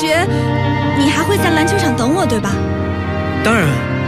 学，你还会在篮球场等我，对吧？ 当然。